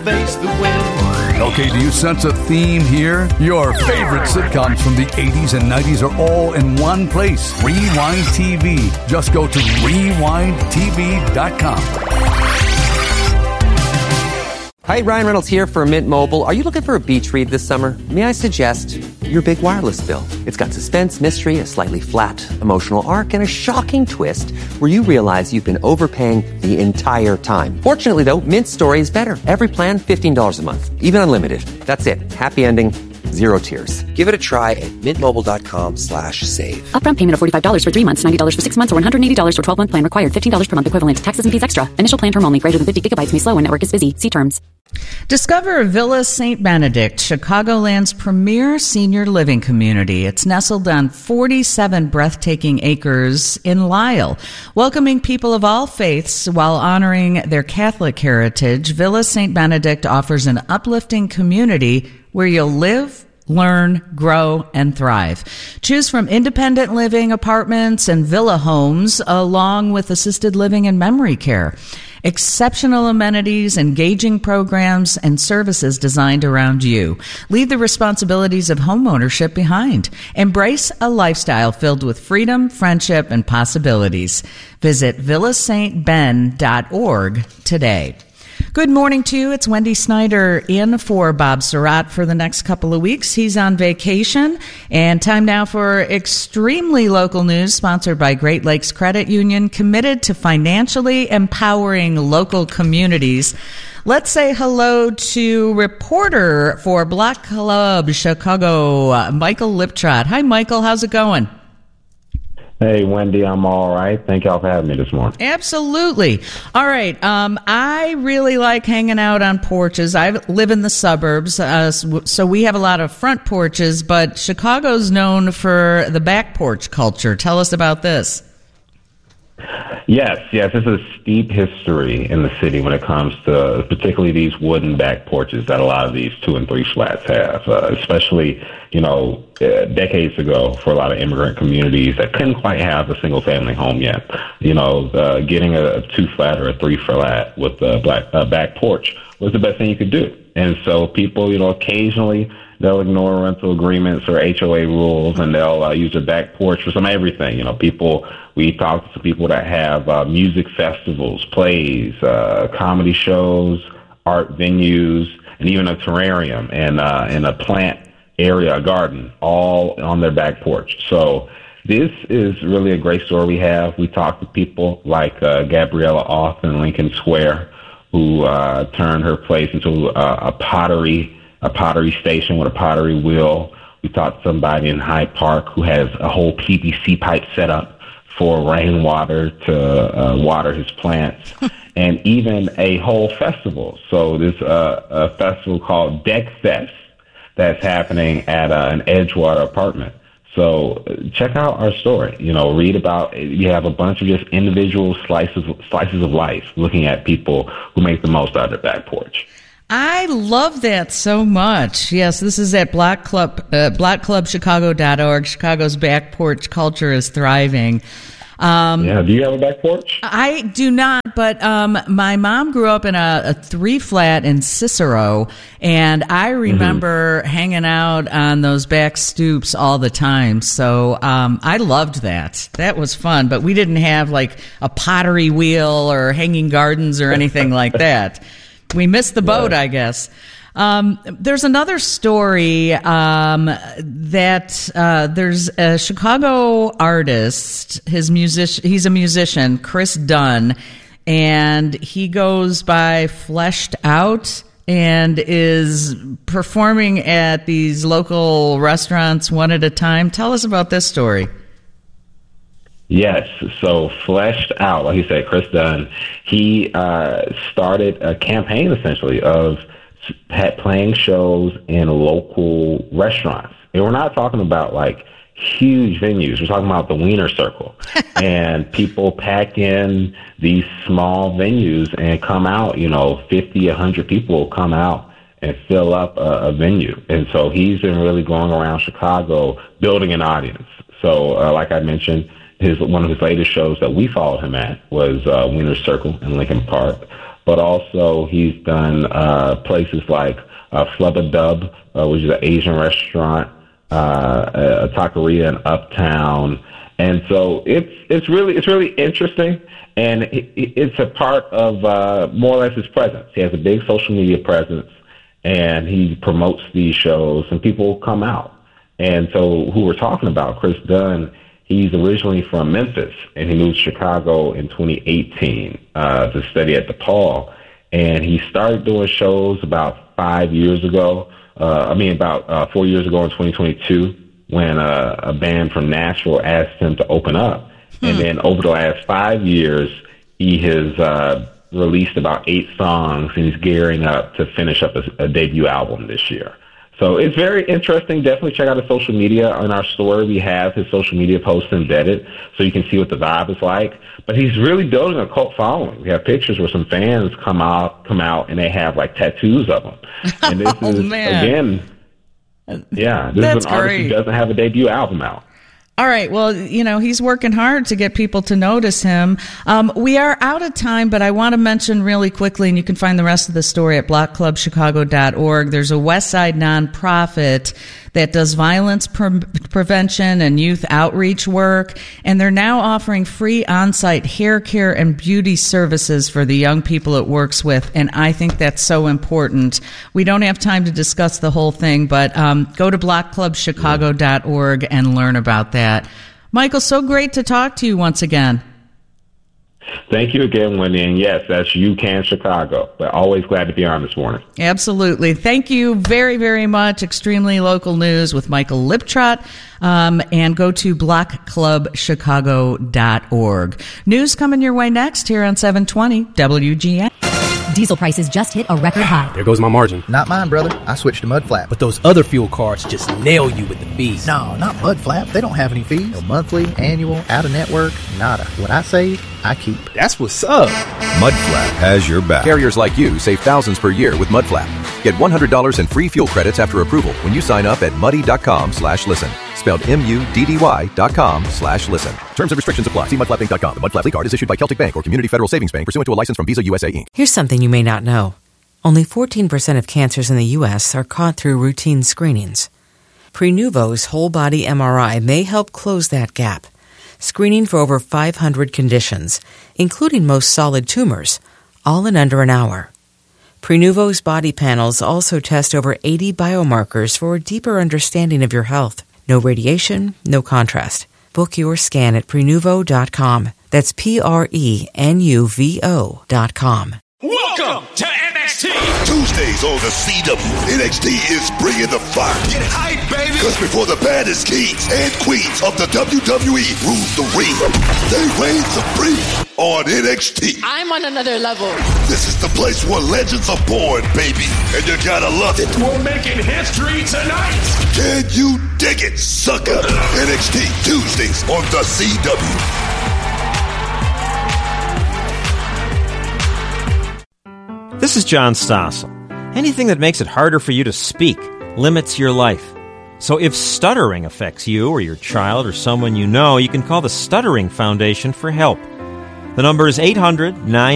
face the wind. Okay, do you sense a theme here? Your favorite sitcoms from the 80s and 90s are all in one place. Rewind TV. Just go to rewindtv.com. Hi, Ryan Reynolds here for Mint Mobile. Are you looking for a beach read this summer? May I suggest your big wireless bill? It's got suspense, mystery, a slightly flat emotional arc, and a shocking twist where you realize you've been overpaying the entire time. Fortunately, though, Mint's story is better. Every plan, $15 a month. Even unlimited. That's it. Happy ending. Zero tears. Give it a try at mintmobile.com/save. Upfront payment of $45 for 3 months, $90 for 6 months, or $180 for 12-month plan required. $15 per month equivalent. Taxes and fees extra. Initial plan term only. Greater than 50 gigabytes may slow when network is busy. See terms. Discover Villa St. Benedict, Chicagoland's premier senior living community. It's nestled on 47 breathtaking acres in Lisle. Welcoming people of all faiths while honoring their Catholic heritage, Villa St. Benedict offers an uplifting community where you'll live, learn, grow, and thrive. Choose from independent living apartments and villa homes, along with assisted living and memory care. Exceptional amenities, engaging programs, and services designed around you. Leave the responsibilities of homeownership behind. Embrace a lifestyle filled with freedom, friendship, and possibilities. Visit villasaintben.org today. Good morning to you. It's Wendy Snyder in for Bob Surratt for the next couple of weeks. He's on vacation. And time now for extremely local news sponsored by Great Lakes Credit Union, committed to financially empowering local communities. Let's say hello to reporter for Black Club Chicago, Michael Liptrot. Hi, Michael. How's it going? Hey, Wendy, I'm all right. Thank y'all for having me this morning. Absolutely. All right. I really like hanging out on porches. I live in the suburbs, so we have a lot of front porches, but Chicago's known for the back porch culture. Tell us about this. Yes, there's a steep history in the city when it comes to particularly these wooden back porches that a lot of these 2 and 3 flats have, especially, decades ago for a lot of immigrant communities that couldn't quite have a single family home yet. Getting a 2 flat or a 3 flat with a back porch was the best thing you could do. And so people, occasionally they'll ignore rental agreements or HOA rules, and they'll use their back porch for some everything. We talk to people that have music festivals, plays, comedy shows, art venues, and even a terrarium and a plant area, a garden, all on their back porch. So this is really a great story we have. We talk to people like Gabriella Oth in Lincoln Square, who turned her place into a pottery station with a pottery wheel. We talked to somebody in Hyde Park who has a whole PVC pipe set up for rainwater to water his plants, and even a whole festival. So there's a festival called Deck Fest that's happening at an Edgewater apartment. So check out our story. Read about it. You have a bunch of just individual slices of life, looking at people who make the most out of their back porch. I love that so much. Yes, this is at blackclubchicago.org. Chicago's back porch culture is thriving. Do you have a back porch? I do not, but my mom grew up in a 3 flat in Cicero, and I remember hanging out on those back stoops all the time. So I loved that. That was fun, but we didn't have like a pottery wheel or hanging gardens or anything like that. We missed the boat, I guess. There's another story that there's a Chicago artist. He's a musician, Chris Dunn, and he goes by Fleshed Out and is performing at these local restaurants one at a time. Tell us about this story. Yes, so Fleshed Out, like you said, Chris Dunn, he started a campaign essentially of playing shows in local restaurants. And we're not talking about like huge venues. We're talking about the Wiener Circle. And people pack in these small venues and come out, 50, 100 people will come out and fill up a venue. And so he's been really going around Chicago building an audience. So like I mentioned, one of his latest shows that we followed him at was Wiener Circle in Lincoln Park. but also he's done places like Flubba Dub, which is an Asian restaurant, a taqueria in Uptown. And so it's really interesting, and it's a part of more or less his presence. He has a big social media presence, and he promotes these shows, and people come out. And so who we're talking about, Chris Dunn, he's originally from Memphis, and he moved to Chicago in 2018 to study at DePaul. And he started doing shows about 5 years ago, about 4 years ago in 2022, when a band from Nashville asked him to open up. And then over the last 5 years, he has released about 8 songs, and he's gearing up to finish up a debut album this year. So it's very interesting. Definitely check out his social media. On our story, we have his social media posts embedded so you can see what the vibe is like. But he's really building a cult following. We have pictures where some fans come out, and they have like tattoos of him. And this is, again... Yeah, this is an artist who doesn't have a debut album out. All right. Well, he's working hard to get people to notice him. We are out of time, but I want to mention really quickly, and you can find the rest of the story at blockclubchicago.org. There's a West Side nonprofit that does violence prevention and youth outreach work, and they're now offering free on-site hair care and beauty services for the young people it works with, and I think that's so important. We don't have time to discuss the whole thing, but go to blockclubchicago.org and learn about that. Michael, so great to talk to you once again. Thank you again, Wendy. And yes, that's UCAN Chicago. But always glad to be on this morning. Absolutely. Thank you very, very much. Extremely Local News with Michael Liptrot. And go to blockclubchicago.org. News coming your way next here on 720 WGN. Diesel prices just hit a record high. There goes my margin. Not mine, brother. I switched to Mudflap. But those other fuel cards just nail you with the fees. No, not Mudflap. They don't have any fees. No monthly, annual, out-of-network, nada. What I save, I keep. That's what's up. Mudflap has your back. Carriers like you save thousands per year with Mudflap. Get $100 in free fuel credits after approval when you sign up at muddy.com/listen. Spelled MUDDY.com/listen. Terms and restrictions apply. See mudflappinc.com. The Mudflap card is issued by Celtic Bank or Community Federal Savings Bank pursuant to a license from Visa USA Inc. Here's something you may not know. Only 14% of cancers in the U.S. are caught through routine screenings. Prenuvo's whole-body MRI may help close that gap, screening for over 500 conditions, including most solid tumors, all in under an hour. Prenuvo's body panels also test over 80 biomarkers for a deeper understanding of your health. No radiation, no contrast. Book your scan at Prenuvo.com. That's Prenuvo.com. Welcome to NXT! Tuesdays on the CW, NXT is bringing the fire. Get hype, baby! Because before the baddest kings and queens of the WWE rule the ring, they reign supreme on NXT. I'm on another level. This is the place where legends are born, baby, and you gotta love it. We're making history tonight! Can you dig it, sucker? NXT Tuesdays on the CW. This is John Stossel. Anything that makes it harder for you to speak limits your life. So if stuttering affects you or your child or someone you know, you can call the Stuttering Foundation for help. The number is 800-9